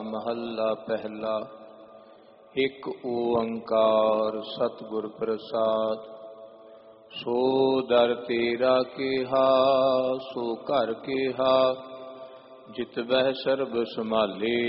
महला पहला। एक ओंकार सतगुर प्रसाद। सो दर तेरा केहा सो घर केहा, जित बह सर्ब संभाले।